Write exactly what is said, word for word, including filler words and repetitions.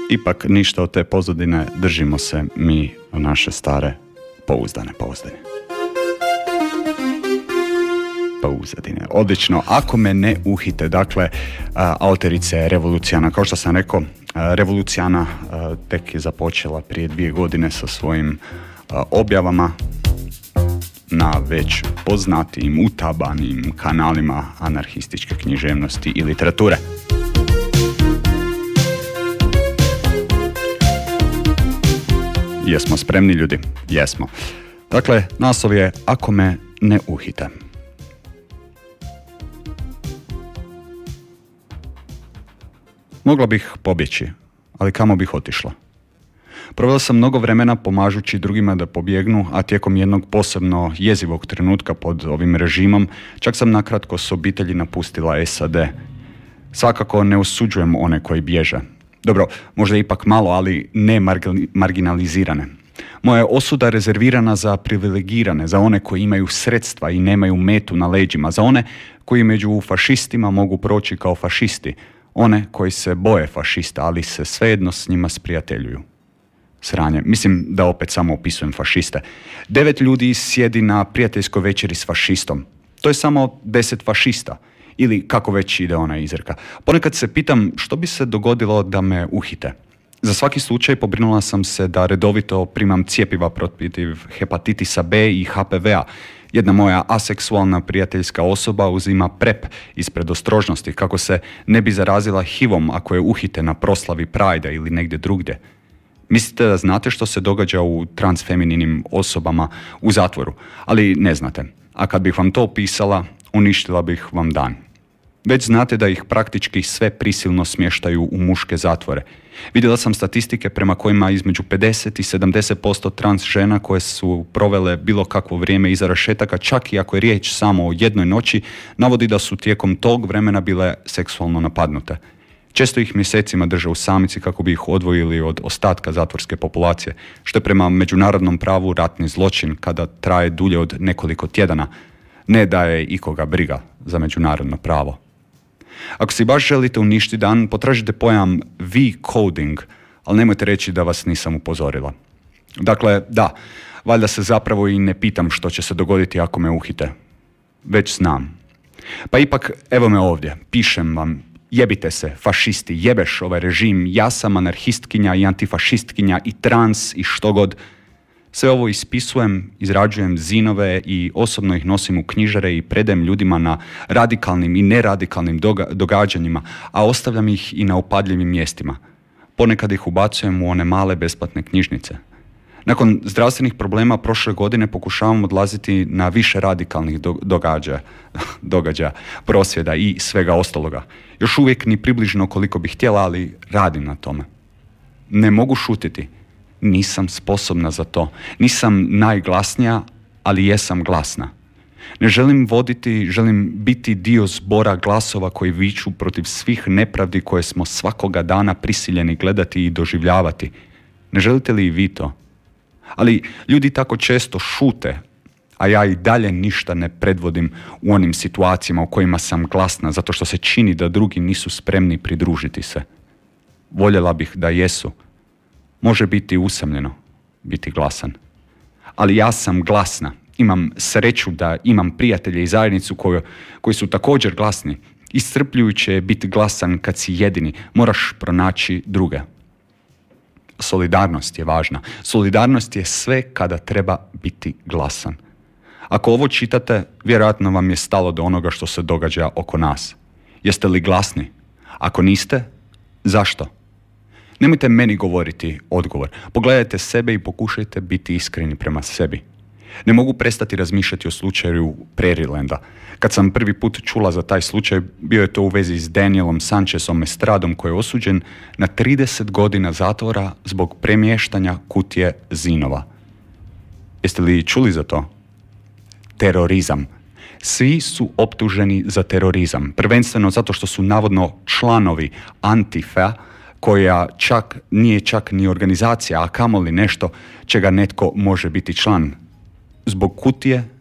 Ipak ništa od te pozadine, držimo se mi naše stare pouzdane pouzdane. Pozadine. Odlično. Ako me ne uhite, dakle, autorica je Revolucijana. Kao što sam rekao, Revolucijana tek je započela prije dvije godine sa svojim objavama na već poznatijim, utabanim kanalima anarhističke književnosti i literature. Jesmo spremni, ljudi? Jesmo. Dakle, naslov je Ako me ne uhite. Mogla bih pobjeći, ali kamo bih otišla? Provela sam mnogo vremena pomažući drugima da pobjegnu, a tijekom jednog posebno jezivog trenutka pod ovim režimom, čak sam nakratko s obitelji napustila S A D. Svakako ne osuđujem one koji bježe. Dobro, možda ipak malo, ali ne marginalizirane. Moja je osuda rezervirana za privilegirane, za one koji imaju sredstva i nemaju metu na leđima, za one koji među fašistima mogu proći kao fašisti, one koji se boje fašista, ali se svejedno s njima sprijateljuju. Sranje. Mislim da opet samo opisujem fašiste. Devet ljudi sjedi na prijateljskoj večeri s fašistom. To je samo deset fašista. Ili kako već ide ona izreka. Ponekad se pitam što bi se dogodilo da me uhite. Za svaki slučaj pobrinula sam se da redovito primam cjepiva protiv hepatitisa B i H P V-a. Jedna moja aseksualna prijateljska osoba uzima prep iz predostrožnosti kako se ne bi zarazila H I V-om ako je uhite na proslavi Prajda ili negdje drugdje. Mislite da znate što se događa u transfemininim osobama u zatvoru, ali ne znate. A kad bih vam to opisala, uništila bih vam dan. Već znate da ih praktički sve prisilno smještaju u muške zatvore. Vidjela sam statistike prema kojima između pedeset i sedamdeset posto trans žena koje su provele bilo kakvo vrijeme iza rešetaka, čak i ako je riječ samo o jednoj noći, navodi da su tijekom tog vremena bile seksualno napadnute. Često ih mjesecima drže u samici kako bi ih odvojili od ostatka zatvorske populacije, što je prema međunarodnom pravu ratni zločin kada traje dulje od nekoliko tjedana. Ne da je ikoga briga za međunarodno pravo. Ako si baš želite uništiti dan, potražite pojam V-coding, ali nemojte reći da vas nisam upozorila. Dakle, da, valjda se zapravo i ne pitam što će se dogoditi ako me uhite. Već znam. Pa ipak, evo me ovdje, pišem vam, jebite se, fašisti, jebeš ovaj režim, ja sam anarhistkinja i antifašistkinja i trans i što god. Sve ovo ispisujem, izrađujem zinove i osobno ih nosim u knjižare i predajem ljudima na radikalnim i neradikalnim doga- događanjima, a ostavljam ih i na upadljivim mjestima. Ponekad ih ubacujem u one male besplatne knjižnice. Nakon zdravstvenih problema prošle godine pokušavam odlaziti na više radikalnih do- događaja, događaja, prosvjeda i svega ostaloga. Još uvijek ni približno koliko bih htjela, ali radim na tome. Ne mogu šutiti. Nisam sposobna za to. Nisam najglasnija, ali jesam glasna. Ne želim voditi, želim biti dio zbora glasova koji viču protiv svih nepravdi koje smo svakoga dana prisiljeni gledati i doživljavati. Ne želite li i vi to? Ali ljudi tako često šute, a ja i dalje ništa ne predvodim u onim situacijama u kojima sam glasna, zato što se čini da drugi nisu spremni pridružiti se. Voljela bih da jesu. Može biti usamljeno, biti glasan. Ali ja sam glasna. Imam sreću da imam prijatelje i zajednicu koju, koji su također glasni. Iscrpljujuće je biti glasan kad si jedini. Moraš pronaći druge. Solidarnost je važna. Solidarnost je sve kada treba biti glasan. Ako ovo čitate, vjerojatno vam je stalo do onoga što se događa oko nas. Jeste li glasni? Ako niste, zašto? Nemojte meni govoriti odgovor. Pogledajte sebe i pokušajte biti iskreni prema sebi. Ne mogu prestati razmišljati o slučaju Prairielanda. Kad sam prvi put čula za taj slučaj, bio je to u vezi s Danielom Sanchezom Estradom koji je osuđen na trideset godina zatvora zbog premještanja kutije zinova. Jeste li čuli za to? Terorizam. Svi su optuženi za terorizam, prvenstveno zato što su navodno članovi Antifa, koja čak nije čak ni organizacija, a kamoli nešto čega netko može biti član. Zbog kutije